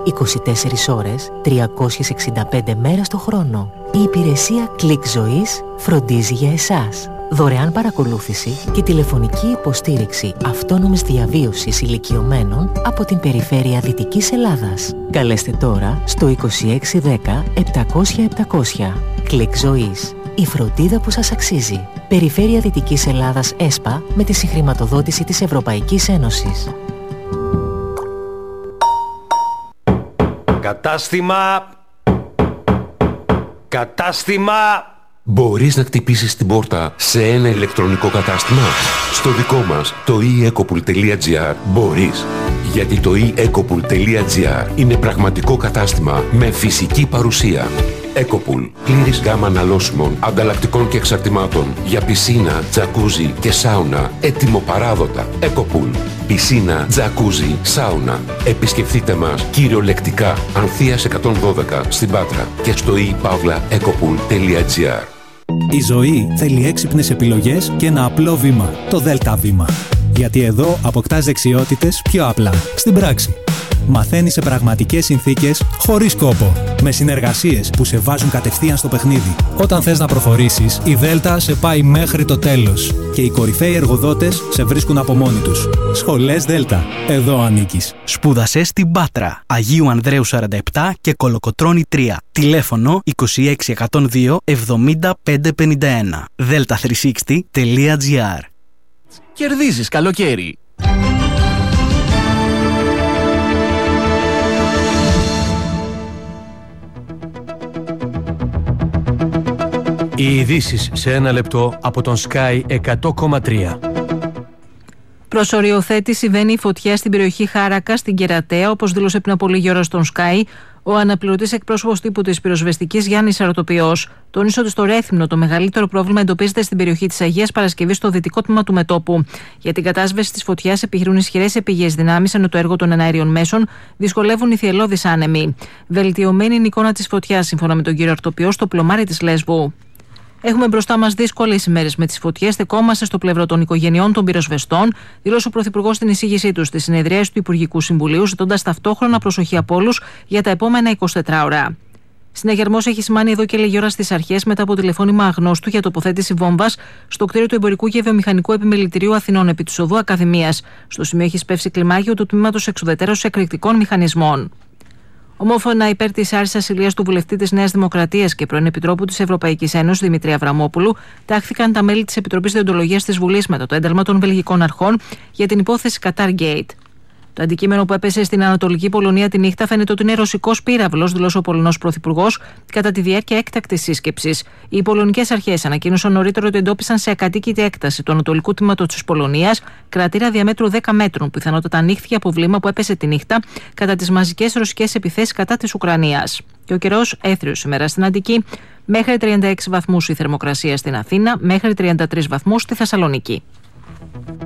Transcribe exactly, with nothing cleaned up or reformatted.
είκοσι τέσσερις ώρες, τριακόσιες εξήντα πέντε μέρες το χρόνο. Η υπηρεσία Click Ζωής φροντίζει για εσάς. Δωρεάν παρακολούθηση και τηλεφωνική υποστήριξη αυτόνομης διαβίωσης ηλικιωμένων από την περιφέρεια Δυτικής Ελλάδας. Καλέστε τώρα στο είκοσι έξι δέκα επτακόσια επτακόσια. Click Ζωής. Η φροντίδα που σας αξίζει. Περιφέρεια Δυτικής Ελλάδας ΕΣΠΑ με τη συγχρηματοδότηση της Ευρωπαϊκής Ένωσης. Κατάστημα! Κατάστημα! Μπορείς να χτυπήσεις την πόρτα σε ένα ηλεκτρονικό κατάστημα? Στο δικό μας, το e ecopool τελεία gr, μπορείς. Γιατί το e ecopool τελεία gr είναι πραγματικό κατάστημα με φυσική παρουσία. Ecopool, πλήρης γάμα αναλώσιμων, ανταλλακτικών και εξαρτημάτων για πισίνα, τζακούζι και σάουνα, έτοιμο-παράδοτα. Ecopool, πισίνα, τζακούζι, σάουνα. Επισκεφτείτε μας κυριολεκτικά Ανθείας εκατόν δώδεκα στην Πάτρα και στο e pavla ecopool τελεία gr. Η ζωή θέλει έξυπνες επιλογές και ένα απλό βήμα, το Δέλτα Βήμα. Γιατί εδώ αποκτάς δεξιότητες πιο απλά, στην πράξη. Μαθαίνεις σε πραγματικές συνθήκες, χωρίς κόπο. Με συνεργασίες που σε βάζουν κατευθείαν στο παιχνίδι. Όταν θες να προχωρήσεις, η Δέλτα σε πάει μέχρι το τέλος. Και οι κορυφαίοι εργοδότες σε βρίσκουν από μόνοι τους. Σχολές Δέλτα. Εδώ ανήκεις. Σπούδασε στην Πάτρα, Αγίου Ανδρέου σαράντα επτά και Κολοκοτρώνη τρία. Τηλέφωνο είκοσι έξι εκατόν δύο εβδομήντα πεντακόσια πενήντα ένα. δέλτα τριακόσια εξήντα τελεία gr. Κερδίζεις καλοκαίρι. Οι ειδήσεις σε ένα λεπτό από τον Sky εκατό κόμμα τρία. Προς οριοθέτηση βαίνει η φωτιά στην περιοχή Χάρακα, στην Κερατέα, όπως δήλωσε πριν από λίγη ώρα στον Sky ο αναπληρωτής εκπρόσωπος τύπου της πυροσβεστικής Γιάννης Αρωτοποιός. Τόνισε ότι στο Ρέθυμνο το μεγαλύτερο πρόβλημα εντοπίζεται στην περιοχή της Αγίας Παρασκευής, στο δυτικό τμήμα του μετώπου. Για την κατάσβεση της φωτιάς επιχειρούν ισχυρές επίγειες δυνάμεις, ενώ το έργο των εναέριων μέσων δυσκολεύουν οι θυελλώδεις άνεμοι. Βελτιωμένη είναι η εικόνα της φωτιάς, σύμφωνα με τον κύριο Αρωτοποιό, στο πλωμάρι της Λέσβου. Έχουμε μπροστά μας δύσκολες ημέρες με τις φωτιές. Στεκόμαστε στο πλευρό των οικογενειών των πυροσβεστών, δήλωσε ο Πρωθυπουργός στην εισήγησή του στη συνεδρίαση του Υπουργικού Συμβουλίου, ζητώντας ταυτόχρονα προσοχή από όλους για τα επόμενα εικοσιτέσσερις ώρα. Συναγερμός έχει σημάνει εδώ και λίγη ώρα στις αρχές μετά από τηλεφώνημα αγνώστου για τοποθέτηση βόμβας στο κτίριο του Εμπορικού και Βιομηχανικού Επιμελητηρίου Αθηνών επί της οδού Ακαδημίας. Στο σημείο έχει σπεύσει κλιμάκιο του τμήματος εξουδετερώσεως εκρηκτικών μηχανισμών. Ομόφωνα υπέρ της άρσης ασυλίας του βουλευτή της Νέας Δημοκρατίας και πρώην Επιτρόπου της Ευρωπαϊκής Ένωσης Δημητρή Αβραμόπουλου τάχθηκαν τα μέλη της Επιτροπής Δεοντολογίας της Βουλής μετά το ένταλμα των βελγικών αρχών για την υπόθεση Qatar Gate. Το αντικείμενο που έπεσε στην Ανατολική Πολωνία τη νύχτα φαίνεται ότι είναι ρωσικός πύραυλος, δηλώσε ο Πολωνός Πρωθυπουργός κατά τη διάρκεια έκτακτης σύσκεψης. Οι πολωνικές αρχές ανακοίνωσαν νωρίτερα ότι εντόπισαν σε ακατοίκητη έκταση του ανατολικού τμήματος της Πολωνίας κρατήρα διαμέτρου δέκα μέτρων, που πιθανότατα ανοίχθηκε από βλήμα που έπεσε τη νύχτα κατά τις μαζικές ρωσικές επιθέσεις κατά της Ουκρανίας. Και ο καιρός έθριος σήμερα στην Αττική, μέχρι τριάντα έξι βαθμούς η θερμοκρασία στην Αθήνα, μέχρι τριάντα τρεις βαθμούς στη Θεσσαλονίκη.